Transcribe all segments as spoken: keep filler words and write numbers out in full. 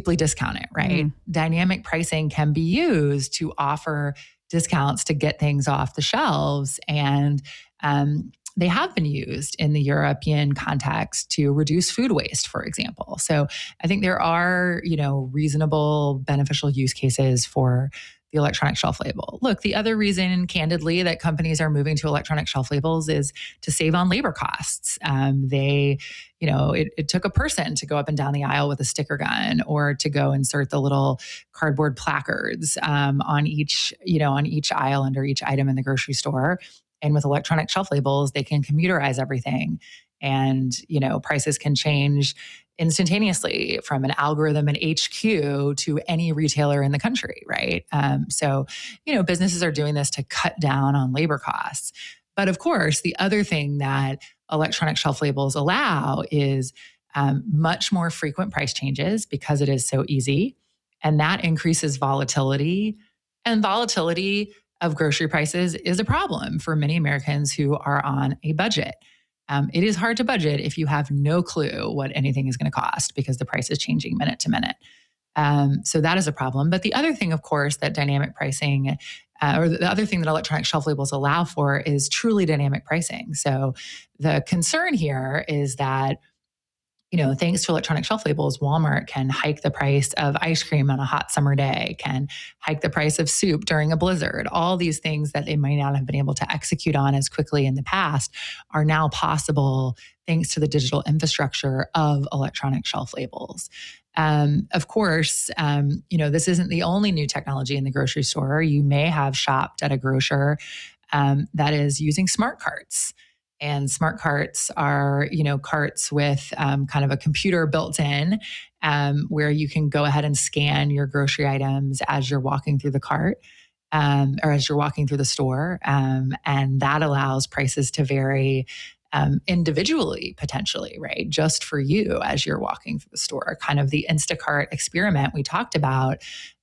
deeply discount it, right? Mm. Dynamic pricing can be used to offer discounts to get things off the shelves. And um, they have been used in the European context to reduce food waste, for example. So I think there are, you know, reasonable, beneficial use cases for the electronic shelf label. Look, the other reason, candidly, that companies are moving to electronic shelf labels is to save on labor costs. Um, they, you know, it, it took a person to go up and down the aisle with a sticker gun or to go insert the little cardboard placards um, on each, you know, on each aisle under each item in the grocery store. And with electronic shelf labels, they can computerize everything, and you know, prices can change instantaneously from an algorithm in H Q to any retailer in the country, right? Um, so, you know, businesses are doing this to cut down on labor costs. But of course, the other thing that electronic shelf labels allow is um, much more frequent price changes because it is so easy, and that increases volatility. And volatility of grocery prices is a problem for many Americans who are on a budget. Um, it is hard to budget if you have no clue what anything is going to cost because the price is changing minute to minute. Um, so that is a problem. But the other thing, of course, that dynamic pricing, uh, or the other thing that electronic shelf labels allow for is truly dynamic pricing. So the concern here is that, you know, thanks to electronic shelf labels, Walmart can hike the price of ice cream on a hot summer day, can hike the price of soup during a blizzard. All these things that they might not have been able to execute on as quickly in the past are now possible thanks to the digital infrastructure of electronic shelf labels. Um, of course, um, you know, this isn't the only new technology in the grocery store. You may have shopped at a grocer um, that is using smart carts. And smart carts are, you know, carts with um, kind of a computer built in um, where you can go ahead and scan your grocery items as you're walking through the cart um, or as you're walking through the store. Um, and that allows prices to vary um, individually, potentially, right? Just for you as you're walking through the store, kind of the Instacart experiment we talked about,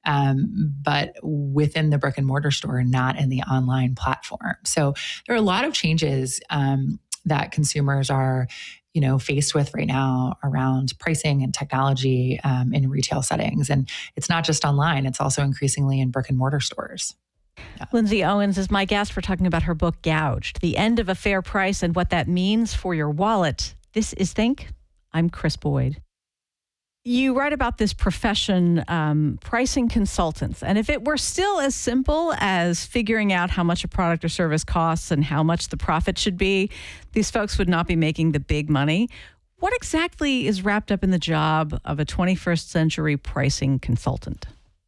um, but within the brick and mortar store, not in the online platform. So there are a lot of changes um, that consumers are, you know, faced with right now around pricing and technology um, in retail settings. And it's not just online, it's also increasingly in brick and mortar stores. Yeah. Lindsay Owens is my guest. We're talking about her book, Gouged, The End of a Fair Price and What That Means for Your Wallet. This is Think. I'm Chris Boyd. You write about this profession, um, pricing consultants. And if it were still as simple as figuring out how much a product or service costs and how much the profit should be, these folks would not be making the big money. What exactly is wrapped up in the job of a twenty-first century pricing consultant?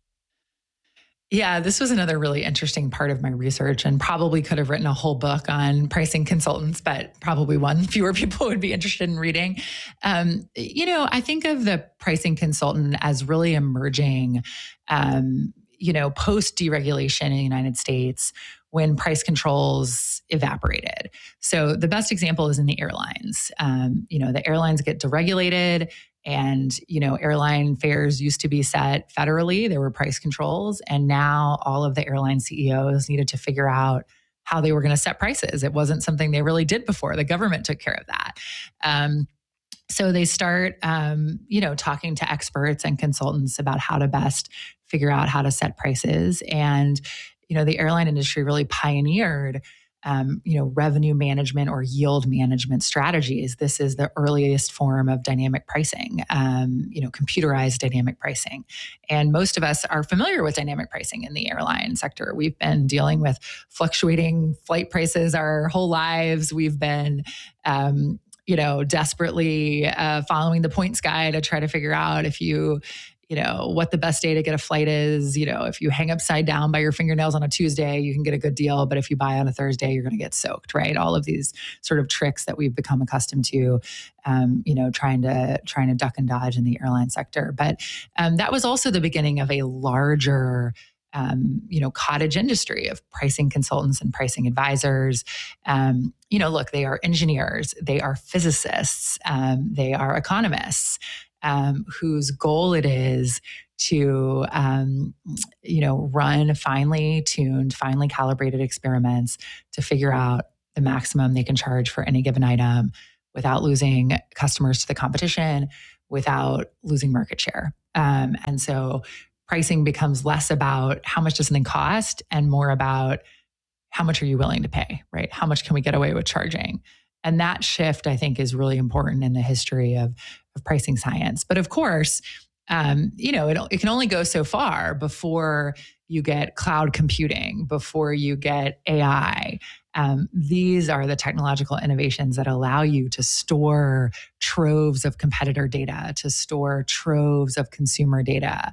Yeah, this was another really interesting part of my research, and probably could have written a whole book on pricing consultants, but probably one fewer people would be interested in reading. Um, you know, I think of the pricing consultant as really emerging, um, you know, post-deregulation in the United States when price controls evaporated. So the best example is in the airlines. Um, you know, the airlines get deregulated. And, you know, airline fares used to be set federally. There were price controls. And now all of the airline C E Os needed to figure out how they were going to set prices. It wasn't something they really did before. The government took care of that. Um, so they start, um, you know, talking to experts and consultants about how to best figure out how to set prices. And, you know, the airline industry really pioneered Um, you know, revenue management or yield management strategies. This is the earliest form of dynamic pricing, um, you know, computerized dynamic pricing. And most of us are familiar with dynamic pricing in the airline sector. We've been dealing with fluctuating flight prices our whole lives. We've been, um, you know, desperately uh, following the points guy to try to figure out if you, you know, what the best day to get a flight is. You know, if you hang upside down by your fingernails on a Tuesday, you can get a good deal. But if you buy on a Thursday, you're going to get soaked, right? All of these sort of tricks that we've become accustomed to, um, you know, trying to trying to duck and dodge in the airline sector. But um, that was also the beginning of a larger Um, you know, cottage industry of pricing consultants and pricing advisors. Um, you know, look, they are engineers, they are physicists, um, they are economists, um, whose goal it is to, um, you know, run finely tuned, finely calibrated experiments to figure out the maximum they can charge for any given item without losing customers to the competition, without losing market share. Um, and so pricing becomes less about how much does something cost and more about how much are you willing to pay, right? How much can we get away with charging? And that shift, I think, is really important in the history of, of pricing science. But of course, um, you know, it, it can only go so far before you get cloud computing, before you get A I. Um, these are the technological innovations that allow you to store troves of competitor data, to store troves of consumer data,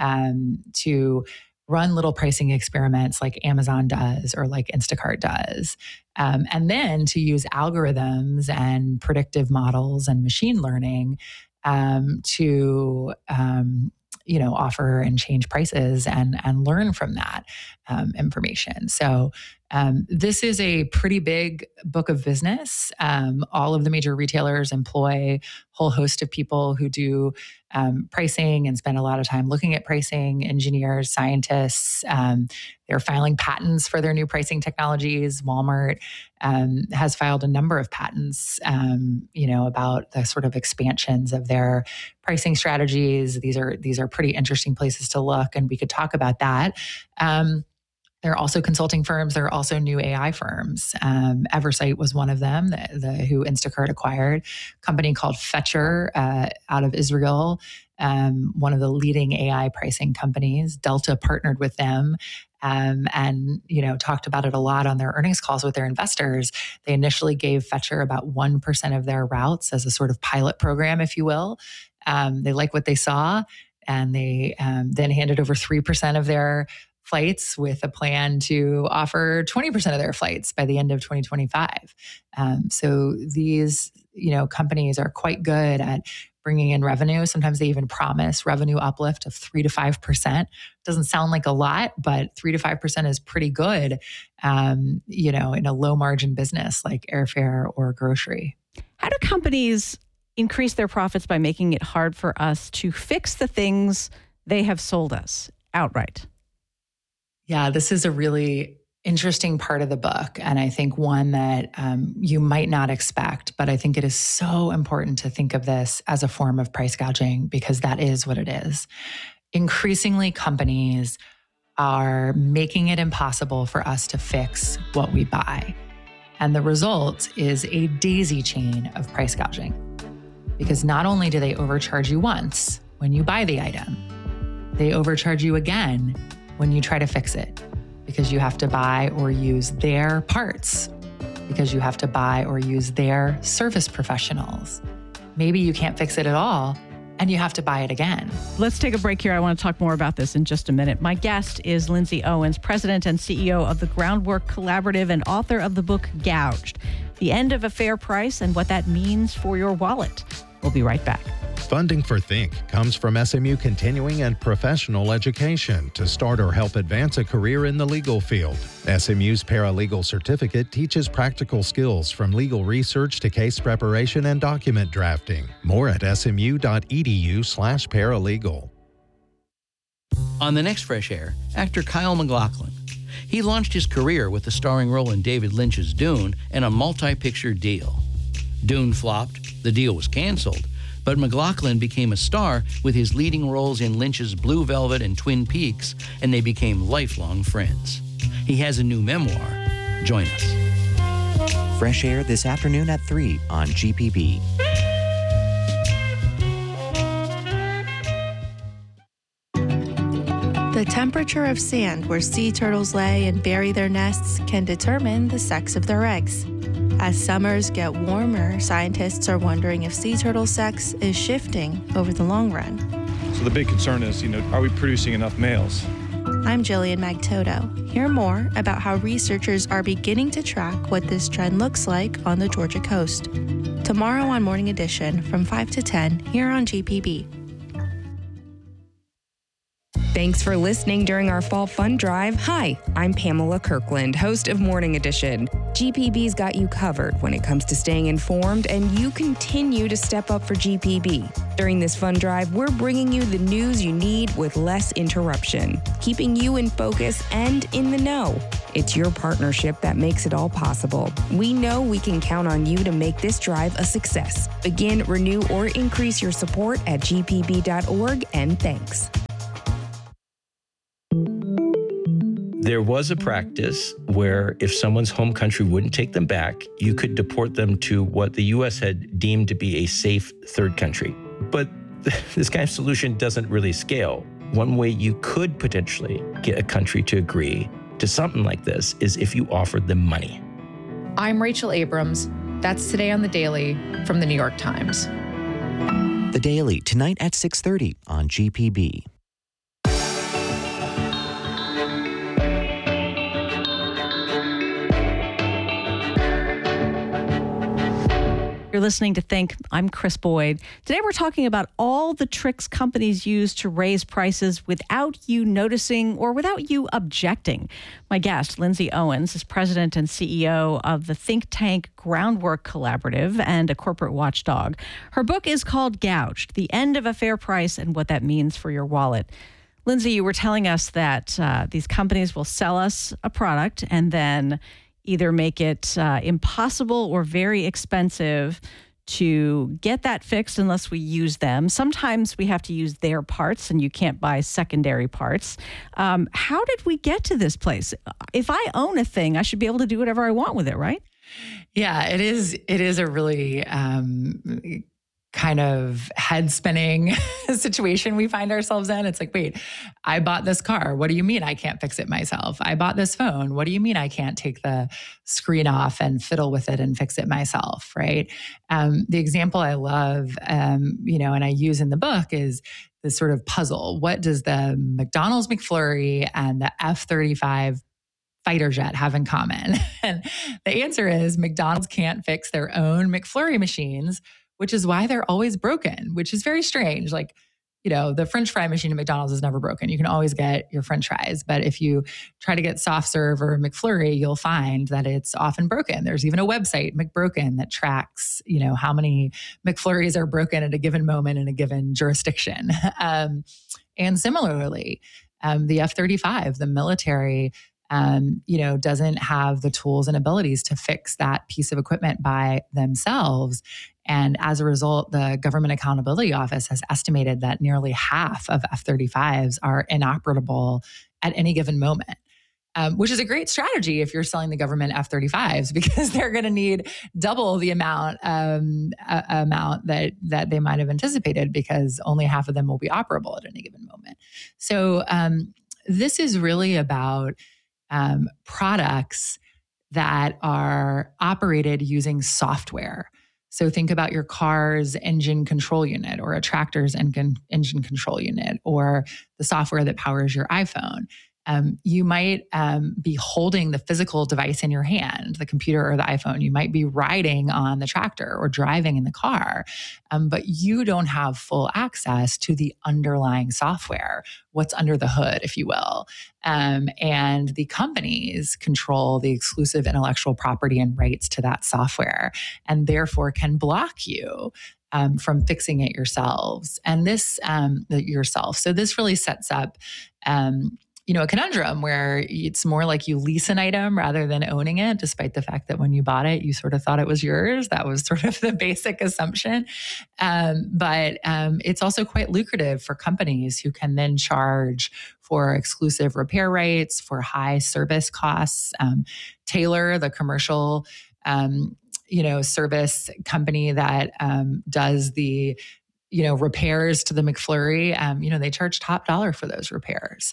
um, to run little pricing experiments like Amazon does or like Instacart does. Um, and then to use algorithms and predictive models and machine learning um, to um, you know, offer and change prices and, and learn from that um, information. So um, this is a pretty big book of business. Um, all of the major retailers employ a whole host of people who do um, pricing and spend a lot of time looking at pricing, engineers, scientists. Um, they're filing patents for their new pricing technologies. Walmart um, has filed a number of patents, um, you know, about the sort of expansions of their pricing strategies. These are these are pretty interesting places to look, and we could talk about that. Um, There are also consulting firms. There are also new A I firms. Um, Eversight was one of them, the, the, who Instacart acquired. A company called Fetcher uh, out of Israel, um, one of the leading A I pricing companies. Delta partnered with them um, and you know talked about it a lot on their earnings calls with their investors. They initially gave Fetcher about one percent of their routes as a sort of pilot program, if you will. Um, they liked what they saw, and they um, then handed over three percent of their flights with a plan to offer twenty percent of their flights by the end of twenty twenty-five. Um, so these, you know, companies are quite good at bringing in revenue. Sometimes they even promise revenue uplift of three to five percent. Doesn't sound like a lot, but three to five percent is pretty good, um, you know, in a low margin business like airfare or grocery. How do companies increase their profits by making it hard for us to fix the things they have sold us outright? Yeah, this is a really interesting part of the book. And I think one that um, you might not expect, but I think it is so important to think of this as a form of price gouging because that is what it is. Increasingly, companies are making it impossible for us to fix what we buy. And the result is a daisy chain of price gouging. Because not only do they overcharge you once when you buy the item, they overcharge you again when you try to fix it, because you have to buy or use their parts, because you have to buy or use their service professionals. Maybe you can't fix it at all, and you have to buy it again. Let's take a break here. I want to talk more about this in just a minute. My guest is Lindsay Owens, president and C E O of the Groundwork Collaborative and author of the book Gouged, The End of a Fair Price and What That Means for Your Wallet. We'll be right back. Funding for Think comes from S M U Continuing and Professional Education to start or help advance a career in the legal field. S M U's Paralegal Certificate teaches practical skills from legal research to case preparation and document drafting. More at smu.edu slash paralegal. On the next Fresh Air, actor Kyle MacLachlan. He launched his career with a starring role in David Lynch's Dune and a multi-picture deal. Dune flopped, the deal was canceled, but MacLachlan became a star with his leading roles in Lynch's Blue Velvet and Twin Peaks, and they became lifelong friends. He has a new memoir. Join us. Fresh Air this afternoon at three on G P B. The temperature of sand where sea turtles lay and bury their nests can determine the sex of their eggs. As summers get warmer, scientists are wondering if sea turtle sex is shifting over the long run. So the big concern is, you know, are we producing enough males? I'm Jillian Magtoto. Hear more about how researchers are beginning to track what this trend looks like on the Georgia coast. Tomorrow on Morning Edition from five to ten here on G P B. Thanks for listening during our fall fund drive. Hi, I'm Pamela Kirkland, host of Morning Edition. G P B's got you covered when it comes to staying informed, and you continue to step up for G P B. During this fund drive, we're bringing you the news you need with less interruption, keeping you in focus and in the know. It's your partnership that makes it all possible. We know we can count on you to make this drive a success. Begin, renew, or increase your support at g p b dot org, and thanks. There was a practice where if someone's home country wouldn't take them back, you could deport them to what the U S had deemed to be a safe third country. But this kind of solution doesn't really scale. One way you could potentially get a country to agree to something like this is if you offered them money. I'm Rachel Abrams. That's Today on the Daily from the New York Times. The Daily, tonight at six thirty on G P B. You're listening to Think. I'm Chris Boyd. Today we're talking about all the tricks companies use to raise prices without you noticing or without you objecting. My guest, Lindsay Owens, is president and C E O of the think tank Groundwork Collaborative and a corporate watchdog. Her book is called Gouged: The End of a Fair Price and What That Means for Your Wallet. Lindsay, you were telling us that uh, these companies will sell us a product and then either make it uh, impossible or very expensive to get that fixed unless we use them. Sometimes we have to use their parts and you can't buy secondary parts. Um, how did we get to this place? If I own a thing, I should be able to do whatever I want with it, right? Yeah, it is. It is a really um, kind of head spinning situation we find ourselves in. It's like, wait, I bought this car. What do you mean I can't fix it myself? I bought this phone. What do you mean I can't take the screen off and fiddle with it and fix it myself, right? Um, the example I love, um, you know, and I use in the book is this sort of puzzle. What does the McDonald's McFlurry and the F thirty-five fighter jet have in common? And the answer is McDonald's can't fix their own McFlurry machines, which is why they're always broken, which is very strange. Like, you know, the French fry machine at McDonald's is never broken. You can always get your French fries. But if you try to get soft serve or McFlurry, you'll find that it's often broken. There's even a website, McBroken, that tracks, you know, how many McFlurries are broken at a given moment in a given jurisdiction. um, and similarly, um, the F thirty-five, the military, Um, you know, doesn't have the tools and abilities to fix that piece of equipment by themselves. And as a result, the Government Accountability Office has estimated that nearly half of F thirty-fives are inoperable at any given moment, um, which is a great strategy if you're selling the government F thirty-fives, because they're going to need double the amount um, a, amount that that they might have anticipated, because only half of them will be operable at any given moment. So um, this is really about Um, products that are operated using software. So think about your car's engine control unit, or a tractor's engine, engine control unit, or the software that powers your iPhone. Um, you might um, be holding the physical device in your hand, the computer or the iPhone. You might be riding on the tractor or driving in the car, um, but you don't have full access to the underlying software, what's under the hood, if you will. Um, and the companies control the exclusive intellectual property and rights to that software, and therefore can block you Um, from fixing it yourselves and this um, yourself. So this really sets up, um, you know, a conundrum where it's more like you lease an item rather than owning it, despite the fact that when you bought it, you sort of thought it was yours. That was sort of the basic assumption. Um, but um, it's also quite lucrative for companies who can then charge for exclusive repair rates, for high service costs. Um, Taylor, the commercial um, you know, service company that um, does the, you know, repairs to the McFlurry, um, you know, they charge top dollar for those repairs.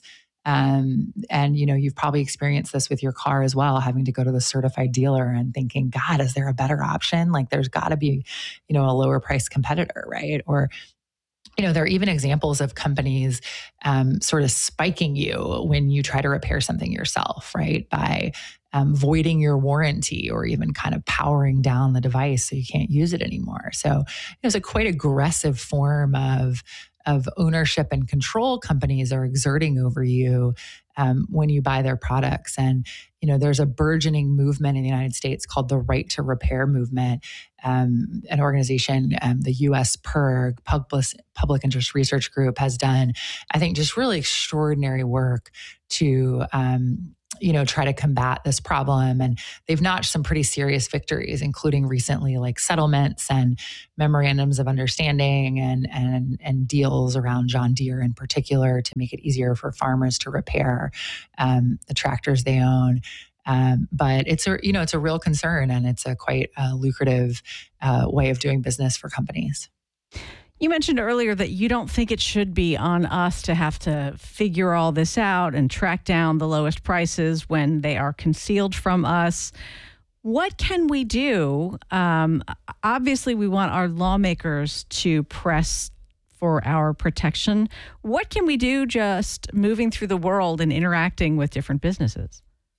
Um, and, you know, you've probably experienced this with your car as well, having to go to the certified dealer and thinking, God, is there a better option? Like, there's got to be, you know, a lower price competitor, right? Or, you know, there are even examples of companies um, sort of spiking you when you try to repair something yourself, right? By um, voiding your warranty, or even kind of powering down the device so you can't use it anymore. So it's a quite aggressive form of of ownership and control companies are exerting over you um, when you buy their products. And, you know, there's a burgeoning movement in the United States called the Right to Repair movement, um, an organization, um, the U S P I R G, Public, Public Interest Research Group, has done, I think, just really extraordinary work to, um, you know, try to combat this problem. And they've notched some pretty serious victories, including recently like settlements and memorandums of understanding and, and, and deals around John Deere in particular to make it easier for farmers to repair um, the tractors they own. Um, but it's a, you know, it's a real concern, and it's a quite uh, lucrative uh, way of doing business for companies. You mentioned earlier that you don't think it should be on us to have to figure all this out and track down the lowest prices when they are concealed from us. What can we do? Um, obviously, we want our lawmakers to press for our protection. What can we do just moving through the world and interacting with different businesses?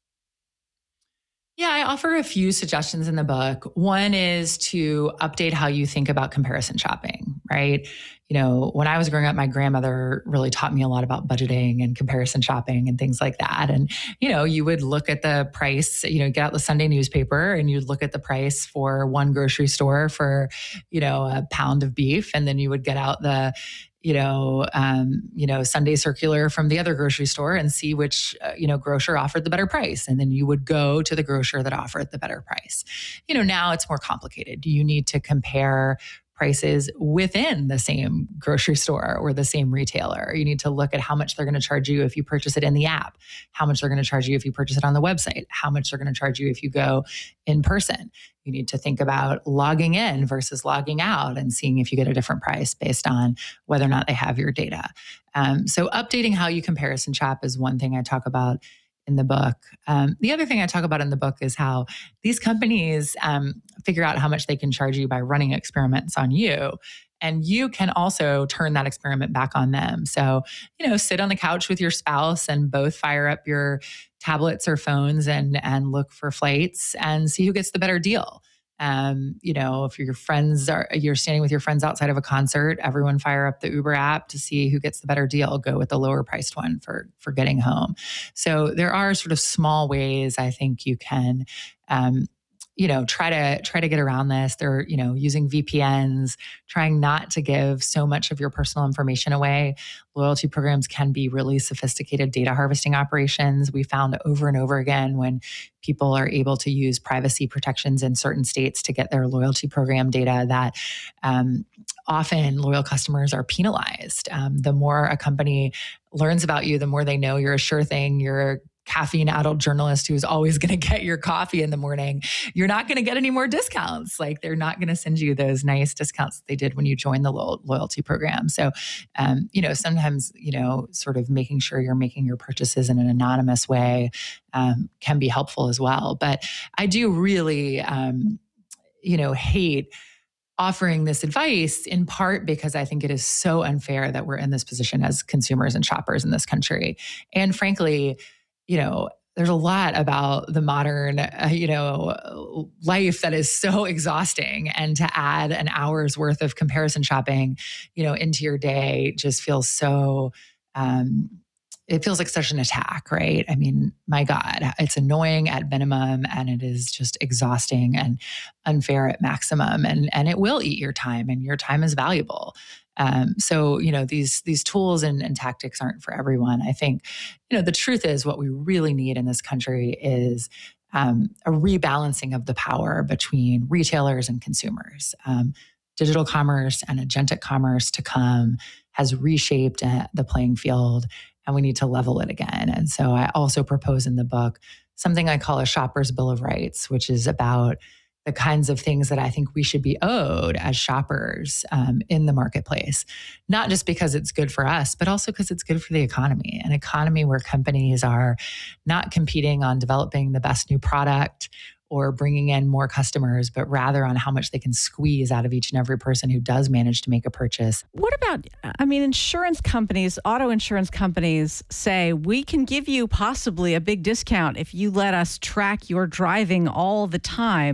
Yeah, I offer a few suggestions in the book. One is to update how you think about comparison shopping, right? You know, when I was growing up, my grandmother really taught me a lot about budgeting and comparison shopping and things like that. And, you know, you would look at the price, you know, get out the Sunday newspaper and you'd look at the price for one grocery store for, you know, a pound of beef. And then you would get out the, you know, um, you know, Sunday circular from the other grocery store and see which, uh, you know, grocer offered the better price. And then you would go to the grocer that offered the better price. You know, now it's more complicated. You need to compare prices within the same grocery store or the same retailer. You need to look at how much they're going to charge you if you purchase it in the app, how much they're going to charge you if you purchase it on the website, how much they're going to charge you if you go in person. You need to think about logging in versus logging out and seeing if you get a different price based on whether or not they have your data. Um, so updating how you comparison shop is one thing I talk about in the book. Um, the other thing I talk about in the book is how these companies um, figure out how much they can charge you by running experiments on you. And you can also turn that experiment back on them. So, you know, sit on the couch with your spouse and both fire up your tablets or phones and, and look for flights and see who gets the better deal. Um, you know, if your friends are, you're standing with your friends outside of a concert, everyone fire up the Uber app to see who gets the better deal. Go with the lower priced one for, for getting home. So there are sort of small ways I think you can, um, you know, try to try to get around this. They're, you know, using V P Ns, trying not to give so much of your personal information away. Loyalty programs can be really sophisticated data harvesting operations. We found over and over again when people are able to use privacy protections in certain states to get their loyalty program data that um, often loyal customers are penalized. Um, the more a company learns about you, the more they know you're a sure thing, you're a caffeine-addled journalist who's always going to get your coffee in the morning, you're not going to get any more discounts. Like they're not going to send you those nice discounts that they did when you joined the lo- loyalty program. So, um, you know, sometimes, you know, sort of making sure you're making your purchases in an anonymous way um, can be helpful as well. But I do really, um, you know, hate offering this advice in part because I think it is so unfair that we're in this position as consumers and shoppers in this country. And frankly, you know, there's a lot about the modern, uh, you know, life that is so exhausting. And to add an hour's worth of comparison shopping, you know, into your day just feels so, um, it feels like such an attack, right? I mean, my God, it's annoying at minimum and it is just exhausting and unfair at maximum. And, and it will eat your time, and your time is valuable. Um, so, you know, these these tools and, and tactics aren't for everyone. I think, you know, the truth is what we really need in this country is um, a rebalancing of the power between retailers and consumers. Um, digital commerce and agentic commerce to come has reshaped uh, the playing field, and we need to level it again. And so I also propose in the book something I call a shopper's bill of rights, which is about the kinds of things that I think we should be owed as shoppers um, in the marketplace, not just because it's good for us, but also because it's good for the economy, an economy where companies are not competing on developing the best new product or bringing in more customers, but rather on how much they can squeeze out of each and every person who does manage to make a purchase. What about, I mean, insurance companies, auto insurance companies say, we can give you possibly a big discount if you let us track your driving all the time.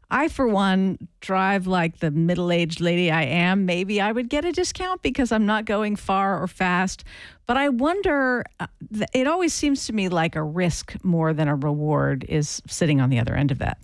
I, for one, drive like the middle-aged lady I am. Maybe I would get a discount because I'm not going far or fast. But I wonder, uh, it always seems to me like a risk more than a reward is sitting on the other end of that.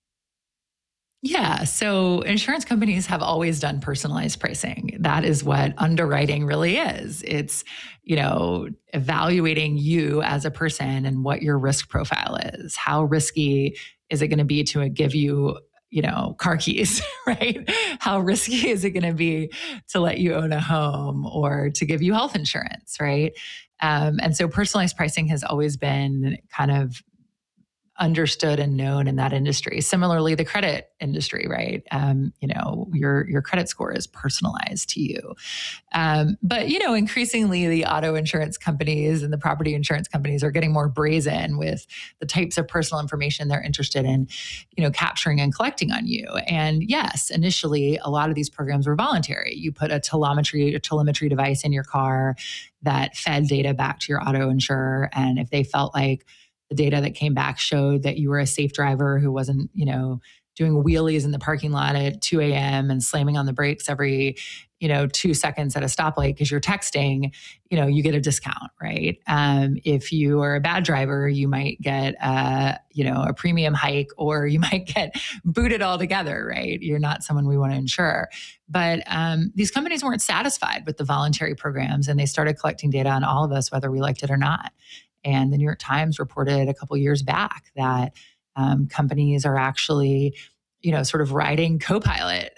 Yeah. So insurance companies have always done personalized pricing. That is what underwriting really is. It's, you know, evaluating you as a person and what your risk profile is. How risky is it going to be to give you, you know, car keys, right? How risky is it going to be to let you own a home or to give you health insurance, right? Um, and so personalized pricing has always been kind of understood and known in that industry. Similarly, the credit industry, right? Um, you know, your your credit score is personalized to you. Um, but you know, increasingly, the auto insurance companies and the property insurance companies are getting more brazen with the types of personal information they're interested in, you know, capturing and collecting on you. And yes, initially, a lot of these programs were voluntary. You put a telemetry a telemetry device in your car that fed data back to your auto insurer, and if they felt like the data that came back showed that you were a safe driver who wasn't, you know, doing wheelies in the parking lot at two a.m. and slamming on the brakes every, you know, two seconds at a stoplight because you're texting, you know, you get a discount, right? Um, if you are a bad driver, you might get, a, you know, a premium hike, or you might get booted altogether, right? You're not someone we want to insure. But um, these companies weren't satisfied with the voluntary programs, and they started collecting data on all of us, whether we liked it or not. And the New York Times reported a couple years back that um, companies are actually, you know, sort of riding Copilot,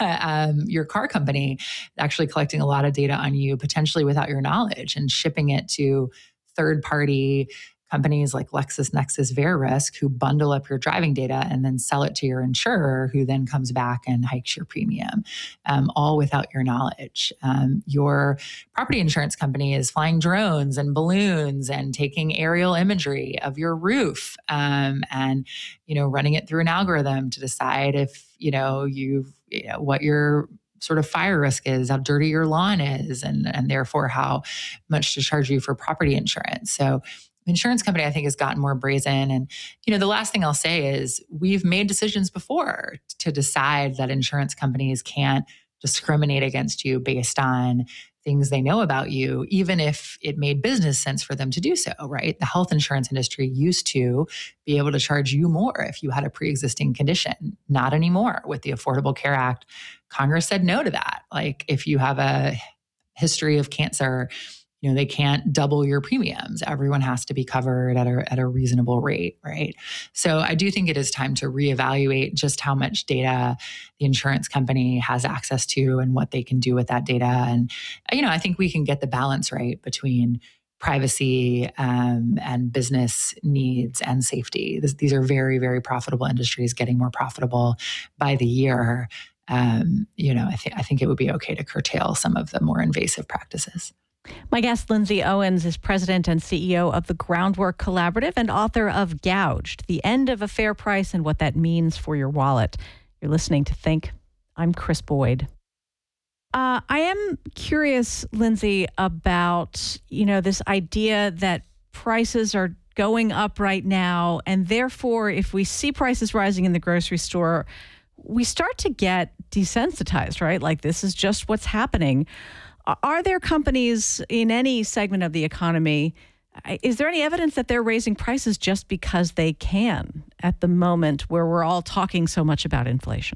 um, your car company, actually collecting a lot of data on you, potentially without your knowledge, and shipping it to third-party companies like LexisNexis Verisk, who bundle up your driving data and then sell it to your insurer, who then comes back and hikes your premium, um, all without your knowledge. Um, your property insurance company is flying drones and balloons and taking aerial imagery of your roof, um, and, you know, running it through an algorithm to decide if, you know, you've, you know, what your sort of fire risk is, how dirty your lawn is, and, and therefore how much to charge you for property insurance. So insurance company, I think, has gotten more brazen. And, you know, the last thing I'll say is we've made decisions before to decide that insurance companies can't discriminate against you based on things they know about you, even if it made business sense for them to do so, right? The health insurance industry used to be able to charge you more if you had a pre-existing condition. Not anymore. With the Affordable Care Act, Congress said no to that. Like, if you have a history of cancer, you know, they can't double your premiums. Everyone has to be covered at a, at a reasonable rate, right? So I do think it is time to reevaluate just how much data the insurance company has access to and what they can do with that data. And, you know, I think we can get the balance right between privacy um, and business needs and safety. This, these are very, very profitable industries, getting more profitable by the year. Um, you know, I, th- I think it would be okay to curtail some of the more invasive practices. My guest, Lindsay Owens, is president and C E O of the Groundwork Collaborative and author of Gouged, The End of a Fair Price and What That Means for Your Wallet. You're listening to Think. I'm Chris Boyd. Uh, I am curious, Lindsay, about, you know, this idea that prices are going up right now, and therefore, if we see prices rising in the grocery store, we start to get desensitized, right? Like, this is just what's happening. Are there companies in any segment of the economy, is there any evidence that they're raising prices just because they can at the moment where we're all talking so much about inflation?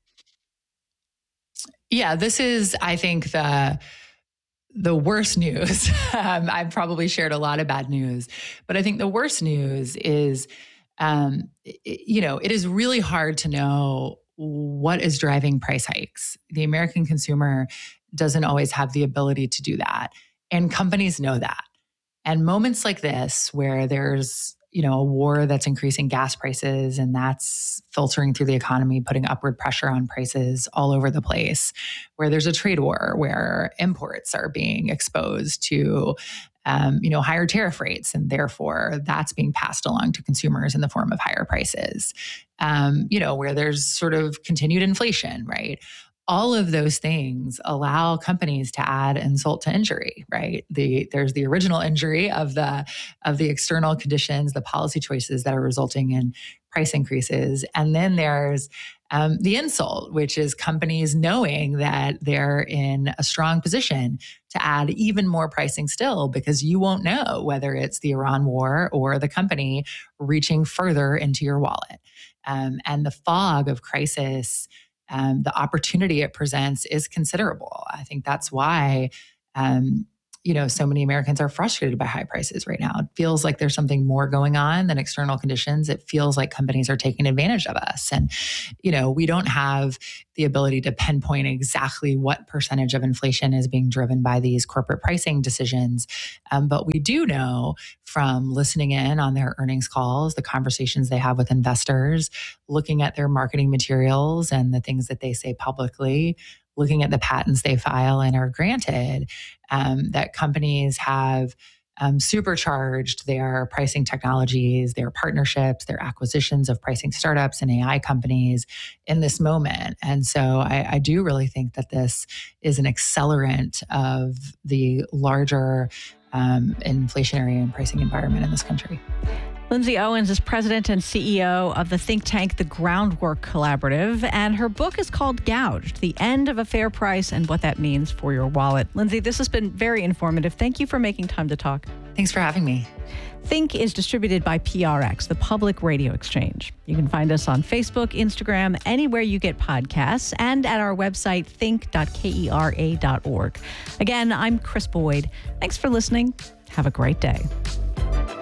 Yeah, this is, I think, the the worst news. um, I've probably shared a lot of bad news, but I think the worst news is, um, it, you know, it is really hard to know what is driving price hikes. The American consumer doesn't always have the ability to do that. And companies know that. And moments like this, where there's, you know, a war that's increasing gas prices and that's filtering through the economy, putting upward pressure on prices all over the place, where there's a trade war, where imports are being exposed to, um, you know, higher tariff rates, and therefore that's being passed along to consumers in the form of higher prices, um, you know, where there's sort of continued inflation, right? all of those things allow companies to add insult to injury, right? The there's the original injury of the of the external conditions, the policy choices that are resulting in price increases, and then there's um, the insult, which is companies knowing that they're in a strong position to add even more pricing still, because you won't know whether it's the Iran war or the company reaching further into your wallet. Um, and the fog of crisis, Um, the opportunity it presents is considerable. I think that's why, um, you know, so many Americans are frustrated by high prices right now. It feels like there's something more going on than external conditions. It feels like companies are taking advantage of us. And, you know, we don't have the ability to pinpoint exactly what percentage of inflation is being driven by these corporate pricing decisions. Um, but we do know from listening in on their earnings calls, the conversations they have with investors, looking at their marketing materials and the things that they say publicly, looking at the patents they file and are granted, um, that companies have um, supercharged their pricing technologies, their partnerships, their acquisitions of pricing startups and A I companies in this moment. And so I, I do really think that this is an accelerant of the larger um, inflationary and pricing environment in this country. Lindsay Owens is president and C E O of the think tank The Groundwork Collaborative, and her book is called Gouged, The End of a Fair Price and What That Means for Your Wallet. Lindsay, this has been very informative. Thank you for making time to talk. Thanks for having me. Think is distributed by P R X, the Public Radio Exchange. You can find us on Facebook, Instagram, anywhere you get podcasts, and at our website, think dot kera dot org. Again, I'm Chris Boyd. Thanks for listening. Have a great day.